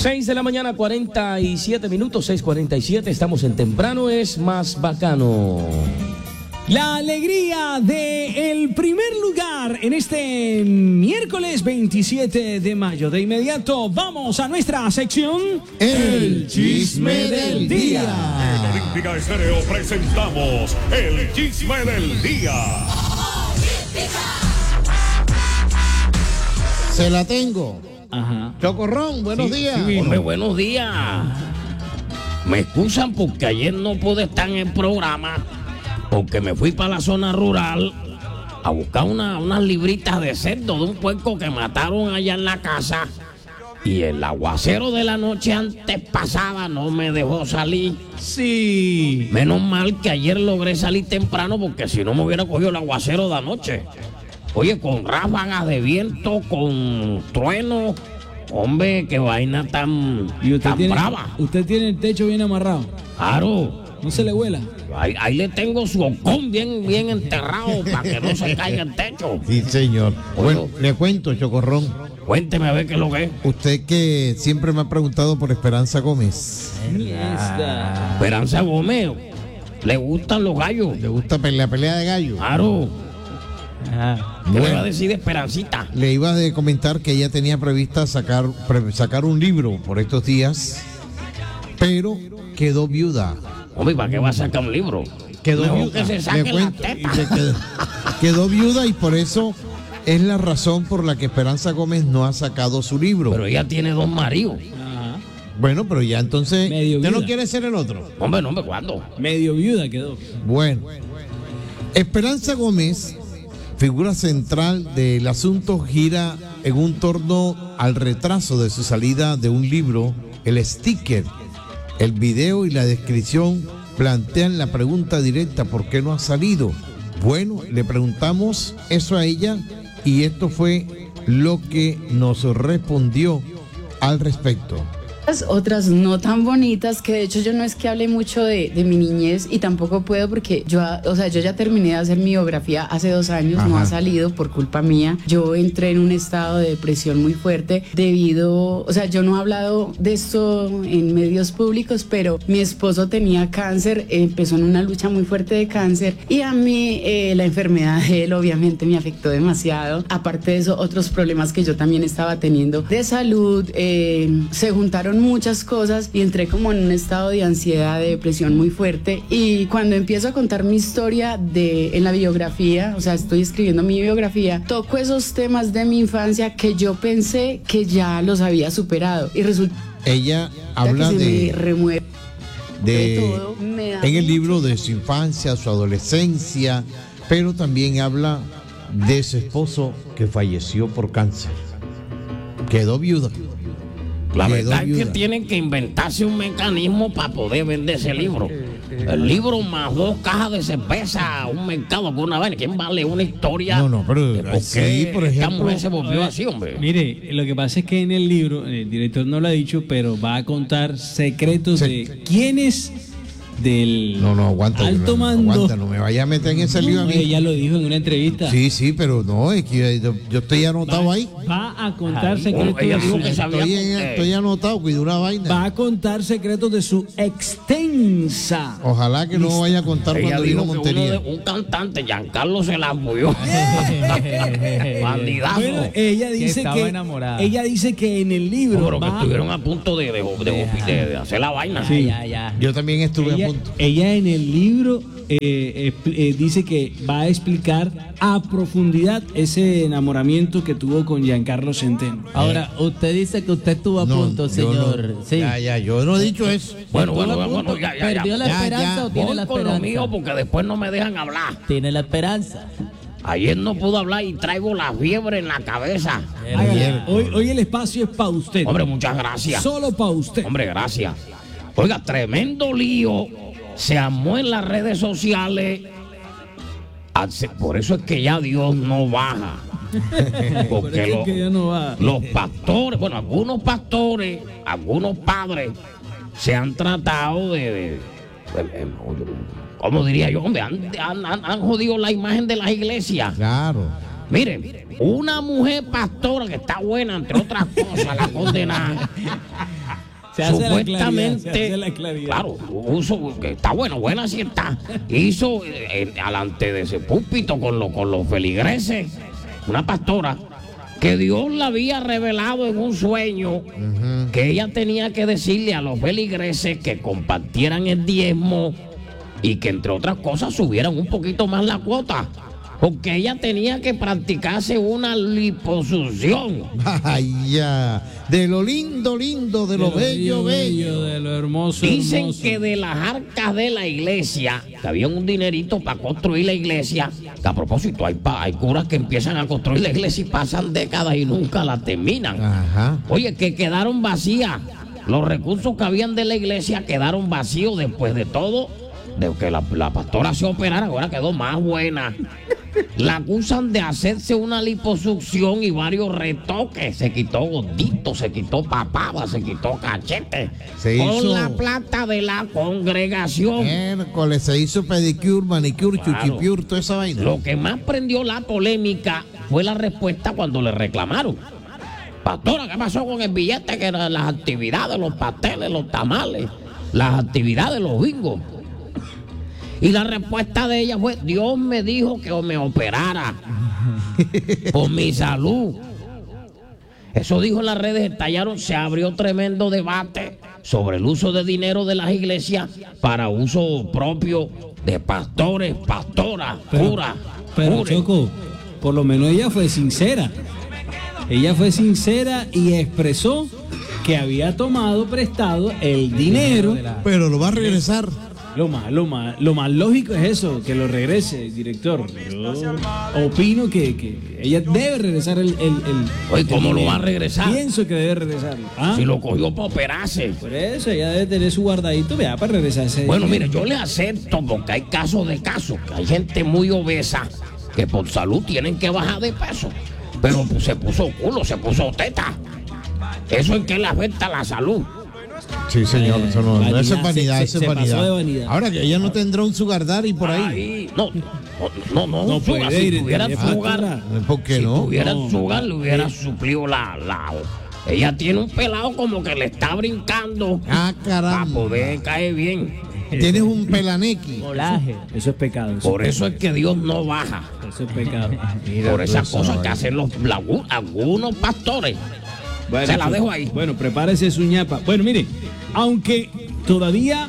6 de la mañana, 47 minutos, 6:47. Estamos en Temprano es más bacano. La alegría del primer lugar en este miércoles 27 de mayo. De inmediato vamos a nuestra sección El Chisme del Día. En Olímpica Estéreo presentamos El Chisme del Día. Se la tengo. Ajá. Chocorrón, buenos días. Hombre, buenos días. Me excusan porque ayer no pude estar en el programa porque me fui para la zona rural a buscar unas libritas de cerdo de un puerco que mataron allá en la casa y el aguacero de la noche antes pasada no me dejó salir. Sí. Menos mal que ayer logré salir temprano porque si no me hubiera cogido el aguacero de anoche. Oye, con ráfagas de viento, con trueno, hombre, qué vaina tan brava. Usted tiene el techo bien amarrado. Claro. No se le vuela. Ahí le tengo su ocón bien enterrado para que no se caiga el techo. Sí, señor. Bueno, le cuento, Chocorrón. Cuénteme a ver qué es lo que es. Usted que siempre me ha preguntado por Esperanza Gómez. Esperanza Gómez, ¿le gustan los gallos? ¿Le gusta la pelea de gallo? Claro. ¿Qué le va a Bueno, decir de Esperancita? le iba a comentar que ella tenía prevista sacar un libro por estos días, pero quedó viuda. Hombre, ¿para qué va a sacar un libro? Quedó Mejor viuda. que se saque Le la cuento, teta. y quedó viuda y por eso es la razón por la que Esperanza Gómez no ha sacado su libro. Pero ella tiene dos maridos. Bueno, pero ya entonces, Medio ¿usted no viuda. quiere ser el otro? Hombre, ¿cuándo? Medio viuda quedó. Bueno, Esperanza Gómez, figura central del asunto, gira en un torno al retraso de su salida de un libro. El sticker, el video y la descripción plantean la pregunta directa: ¿por qué no ha salido? Bueno, le preguntamos eso a ella y esto fue lo que nos respondió al respecto. Otras no tan bonitas, que de hecho yo no es que hable mucho de mi niñez y tampoco puedo porque yo ya terminé de hacer mi biografía hace 2 años. Ajá. No ha salido por culpa mía. Yo entré en un estado de depresión muy fuerte yo no he hablado de esto en medios públicos, pero mi esposo tenía cáncer, empezó en una lucha muy fuerte de cáncer y a mí la enfermedad de él obviamente me afectó demasiado. Aparte de eso, otros problemas que yo también estaba teniendo de salud, se juntaron muchas cosas y entré como en un estado de ansiedad, de depresión muy fuerte. Y cuando empiezo a contar mi historia en la biografía, o sea, estoy escribiendo mi biografía, toco esos temas de mi infancia que yo pensé que ya los había superado y resulta Ella habla que se me de remueve todo, me da en el mucho. libro de su infancia, su adolescencia, pero también habla de su esposo que falleció por cáncer. Quedó viuda. La Quedó verdad es que viuda. tienen que inventarse un mecanismo para poder vender ese libro. El libro más 2 cajas de cerveza, un mercado con una vaina. ¿Quién vale una historia? No, pero de por así, qué por esta ejemplo, mujer se volvió así, hombre. Mire, lo que pasa es que en el libro, el director no lo ha dicho, pero va a contar secretos de quiénes del No, aguanta. alto mando. Aguanta, no me vaya a meter en ese lío a mí. Ella lo dijo en una entrevista. Sí, pero no, es que yo estoy anotado ahí. Va a contar secretos ella de dijo su, que sabía Estoy anotado, cuidado una vaina. va a contar secretos de su extensa. Ojalá que no vaya a contar Ella cuando dijo dijo que Montería. un cantante, Giancarlo, se la apoyó. Bandidazo. Bueno, ella dice estaba que enamorada. ella dice que en el libro Pero que va, estuvieron a punto de hacer la vaina. Sí. Ya. Yo también estuve ella, a punto. ella en el libro dice que va a explicar a profundidad ese enamoramiento que tuvo con Giancarlo Centeno. Ahora, usted dice que usted estuvo a punto, yo señor. no. Sí. Ya, yo no he dicho eso. Bueno, ya. ¿Perdió la Ya, esperanza ya. o tiene Voy la con lo esperanza? mío porque después no me dejan hablar. Tiene la esperanza. Ayer no pude hablar y traigo la fiebre en la cabeza. Hágale. Hoy el espacio es para usted. Hombre, muchas gracias. Solo para usted. Hombre, gracias. Oiga, tremendo lío se armó en las redes sociales. Por eso es que ya Dios no baja. Por Porque eso es que ya no va. los pastores, bueno, algunos pastores, algunos padres se han tratado ¿cómo diría yo? Hombre, han jodido la imagen de las iglesias. Claro. Miren, una mujer pastora que está buena, entre otras cosas, la condenada, supuestamente, la claridad. claro, uso, que está bueno, buena sí está, hizo alante de ese púlpito con los feligreses, una pastora, que Dios la había revelado en un sueño, que ella tenía que decirle a los feligreses que compartieran el diezmo y que entre otras cosas subieran un poquito más la cuota, porque ella tenía que practicarse una liposucción. Vaya, de lo lindo, de lo bello, de lo hermoso. Dicen hermoso. que de las arcas de la iglesia, que había un dinerito para construir la iglesia, que a propósito hay curas que empiezan a construir la iglesia y pasan décadas y nunca la terminan. Ajá. Oye, que quedaron vacías. Los recursos que habían de la iglesia quedaron vacíos después de todo, de que la pastora se operara, ahora quedó más buena. La acusan de hacerse una liposucción y varios retoques. Se quitó gordito, se quitó papada, se quitó cachete. Con la plata de la congregación. Miércoles se hizo pedicure, manicure, Claro. chuchipure, toda esa vaina. Lo que más prendió la polémica fue la respuesta cuando le reclamaron. Pastora, ¿qué pasó con el billete? Que eran las actividades, los pasteles, los tamales, las actividades, los bingos. Y la respuesta de ella fue: Dios me dijo que me operara por mi salud. Eso dijo en las redes, estallaron, se abrió tremendo debate sobre el uso de dinero de las iglesias para uso propio de pastores, pastoras, curas. Pero cures. Choco, por lo menos ella fue sincera. Ella fue sincera y expresó que había tomado prestado el dinero. Pero lo va a regresar. Lo más lógico es eso, que lo regrese, director. Yo opino que ella debe regresar el Oye, ¿cómo el lo va a dinero. regresar? Pienso que debe regresarlo. ¿Ah? Si lo cogió para operarse. Por eso ella debe tener su guardadito, vea, para regresar ese Bueno, dinero. mire, yo le acepto porque hay casos de casos, que hay gente muy obesa que por salud tienen que bajar de peso, pero pues, se puso culo, se puso teta. ¿Eso en qué le afecta a la salud? Sí, señor, eso no, vanidad, eso es vanidad, se eso es pasó vanidad. de vanidad. Ahora que ella no tendrá un sugar daddy por ahí. Ahí, no No puede sugar, si ir, tuviera tiene sugar, factura. ¿Por qué si no? tuviera No, sugar, le hubiera suplido la. Ella tiene un pelado como que le está brincando Ah, para caramba. poder caer bien. Tienes un pelanequi. Colaje. Eso es pecado. Eso, Por eso es que Dios no baja. eso es pecado. Por esas tú cosas sabes. que hacen algunos pastores. Bueno, Se la dejo ahí. Bueno, prepárese su ñapa. Bueno, mire, aunque todavía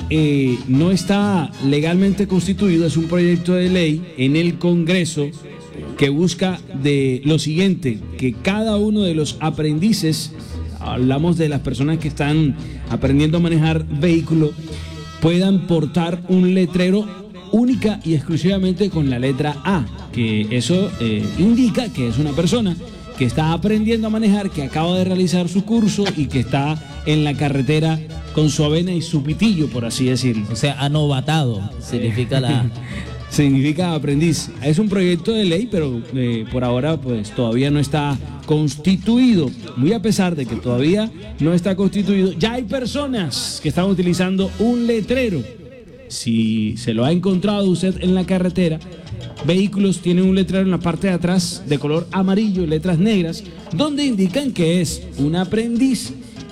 no está legalmente constituido, es un proyecto de ley en el Congreso que busca de lo siguiente, que cada uno de los aprendices, hablamos de las personas que están aprendiendo a manejar vehículo, puedan portar un letrero única y exclusivamente con la letra A, que eso indica que es una persona que está aprendiendo a manejar, que acaba de realizar su curso y que está en la carretera con su avena y su pitillo, por así decirlo. O sea, anovatado significa la... Significa aprendiz. Es un proyecto de ley, pero por ahora pues todavía no está constituido. Muy a pesar de que todavía no está constituido, ya hay personas que están utilizando un letrero. Si se lo ha encontrado usted en la carretera, vehículos tienen un letrero en la parte de atrás de color amarillo, letras negras, donde indican que es un aprendiz,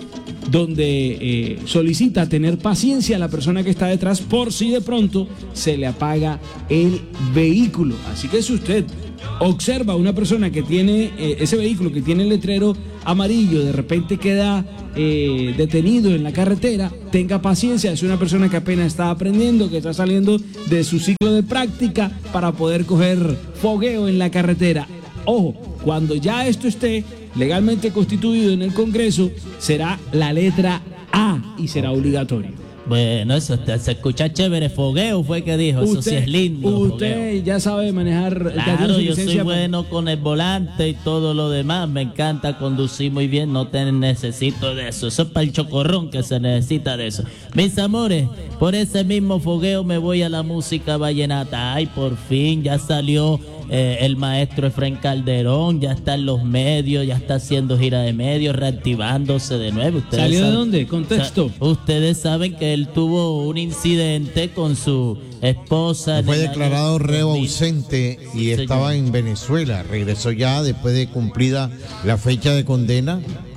donde solicita tener paciencia a la persona que está detrás por si de pronto se le apaga el vehículo. Así que si usted observa a una persona que tiene ese vehículo, que tiene el letrero amarillo, de repente queda detenido en la carretera, tenga paciencia, es una persona que apenas está aprendiendo, que está saliendo de su ciclo de práctica para poder coger fogueo en la carretera. Ojo, cuando ya esto esté legalmente constituido en el Congreso, será la letra A y será obligatorio. Bueno, eso se escucha chévere. Fogueo fue que dijo. Eso sí es lindo. Usted fogueo. ya sabe manejar. ya tiene Claro, su yo soy licencia. bueno con el volante y todo lo demás. Me encanta conducir muy bien. No te necesito de eso. Eso es para el chocorrón que se necesita de eso. Mis amores, por ese mismo fogueo me voy a la música vallenata. Ay, por fin ya salió el maestro Efraín Calderón. Ya está en los medios. Ya está haciendo gira de medios, reactivándose de nuevo. Ustedes ¿Salió de saben- dónde? Contexto. Ustedes saben que él tuvo un incidente con su esposa. en Fue el año declarado reo 2000. ausente y Sí, estaba señor. en Venezuela. Regresó ya después de cumplida la fecha de condena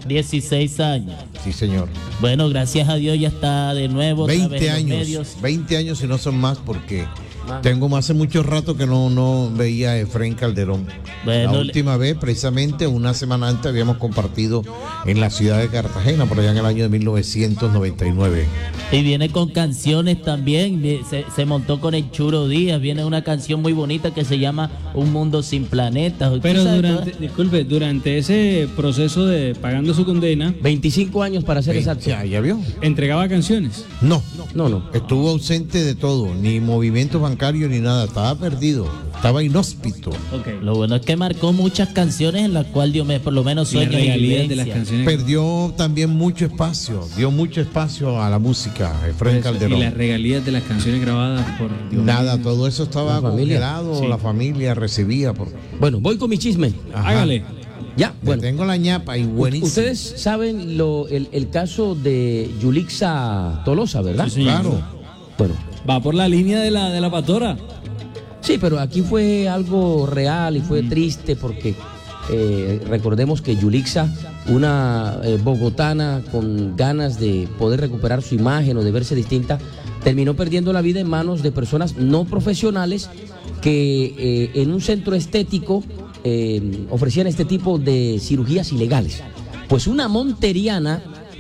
16 años. Sí, señor. Bueno, gracias a Dios ya está de nuevo. otra vez 20 en los años. medios. 20 años si no son más, porque tengo hace mucho rato que no veía a Efraín Calderón. Bueno, la última vez, precisamente una semana antes, habíamos compartido en la ciudad de Cartagena, por allá en el año de 1999. Y viene con canciones también. Se montó con el Churo Díaz. Viene una canción muy bonita que se llama Un Mundo Sin Planetas. ¿Usted Pero sabe durante ese proceso de pagando su condena, 25 años para ser exacto. ¿Ya vio? entregaba canciones. No. No. Estuvo ausente de todo, ni movimiento bancario ni nada. Estaba perdido, estaba inhóspito. Ok. Lo bueno es que marcó muchas canciones en las cuales yo por lo menos Y las sueño y regalías de las vivencia. canciones. Perdió también mucho espacio, dio mucho espacio a la música, Efraín Y Calderón. las regalías de las canciones grabadas por Nada, todo eso estaba La familia. congelado, Sí. la familia recibía. Bueno, voy con mi chisme. Ajá. Hágale. Ya, Bueno, bueno. tengo la ñapa y buenísimo. Ustedes saben el caso de Yulixa Tolosa, ¿verdad? Sí, señor. Claro. Bueno, Va por la línea de la pastora. sí, pero aquí fue algo real y fue triste porque recordemos que Yulixa, una bogotana con ganas de poder recuperar su imagen o de verse distinta, terminó perdiendo la vida en manos de personas no profesionales que en un centro estético ofrecían este tipo de cirugías ilegales. Pues una monteriana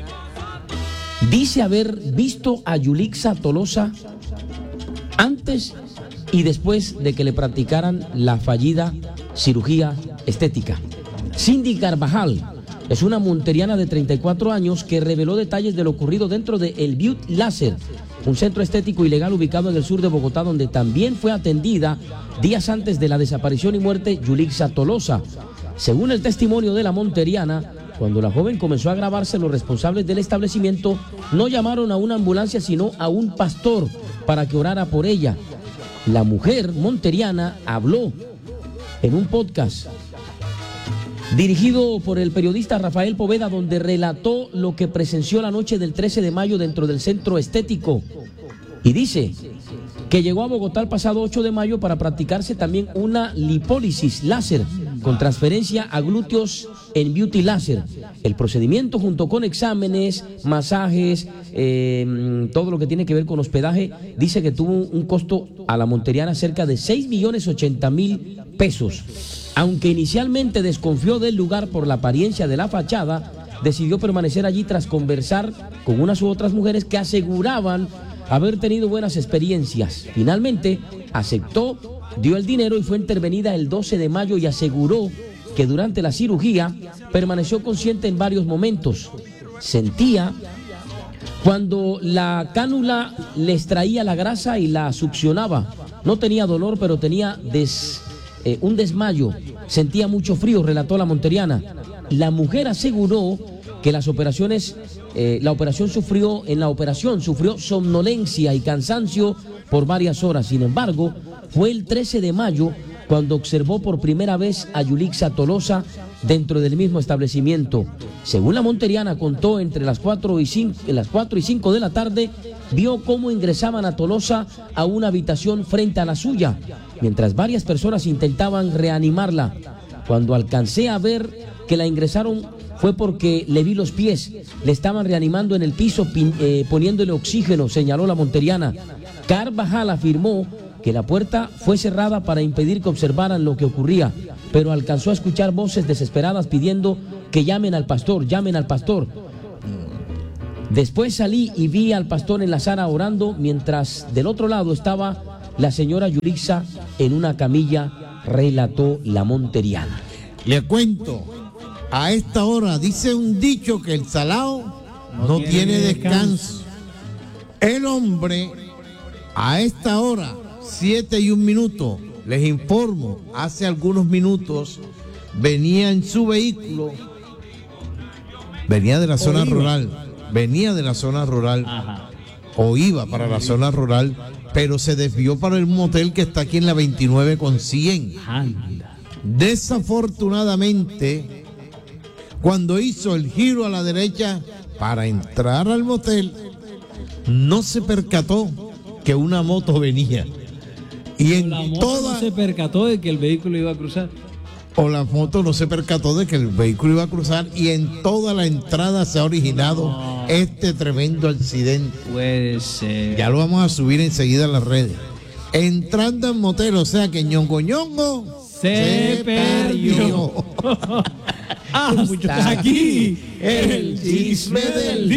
dice haber visto a Yulixa Tolosa antes y después de que le practicaran la fallida cirugía estética. Cindy Carvajal es una monteriana de 34 años que reveló detalles de lo ocurrido dentro de El Beauty Láser, un centro estético ilegal ubicado en el sur de Bogotá, donde también fue atendida días antes de la desaparición y muerte Yulixa Tolosa. Según el testimonio de la monteriana, cuando la joven comenzó a agravarse, los responsables del establecimiento no llamaron a una ambulancia, sino a un pastor para que orara por ella. La mujer monteriana habló en un podcast dirigido por el periodista Rafael Poveda, donde relató lo que presenció la noche del 13 de mayo dentro del centro estético. Y dice que llegó a Bogotá el pasado 8 de mayo para practicarse también una lipólisis láser con transferencia a glúteos en Beauty Láser. El procedimiento, junto con exámenes, masajes, todo lo que tiene que ver con hospedaje, dice que tuvo un costo a la monteriana cerca de 6.080.000 pesos. Aunque inicialmente desconfió del lugar por la apariencia de la fachada, decidió permanecer allí tras conversar con unas u otras mujeres que aseguraban haber tenido buenas experiencias. Finalmente aceptó, dio el dinero y fue intervenida el 12 de mayo y aseguró que durante la cirugía permaneció consciente en varios momentos. Sentía cuando la cánula le extraía la grasa y la succionaba. No tenía dolor, pero tenía un desmayo. Sentía mucho frío, relató la monteriana. La mujer aseguró que la operación sufrió somnolencia y cansancio por varias horas. Sin embargo, fue el 13 de mayo cuando observó por primera vez a Yulixa Tolosa dentro del mismo establecimiento. Según la monteriana, contó entre las 4 y 5 de la tarde, vio cómo ingresaban a Tolosa a una habitación frente a la suya, mientras varias personas intentaban reanimarla. Cuando alcancé a ver que la ingresaron fue porque le vi los pies, le estaban reanimando en el piso poniéndole oxígeno, señaló la monteriana. Carvajal afirmó que la puerta fue cerrada para impedir que observaran lo que ocurría, pero alcanzó a escuchar voces desesperadas pidiendo que llamen al pastor, llamen al pastor. Después salí y vi al pastor en la sala orando, mientras del otro lado estaba la señora Yulixa en una camilla, relató la monteriana. Le cuento, a esta hora dice un dicho que el salao no tiene descanso. El hombre, a esta hora, 7:01, les informo, hace algunos minutos venía en su vehículo, venía de la zona rural, Ajá. o iba para la zona rural, pero se desvió para el motel que está aquí en la 29 con 100. Anda. Desafortunadamente, cuando hizo el giro a la derecha para entrar al motel, no se percató que una moto venía. Y en La moto toda... no se percató de que el vehículo iba a cruzar. o la moto no se percató de que el vehículo iba a cruzar y en toda la entrada se ha originado este tremendo accidente. Puede ser. Ya lo vamos a subir enseguida a las redes. Entrando en motel, o sea que ñongo ñongo Se perdió. Hasta aquí el chisme del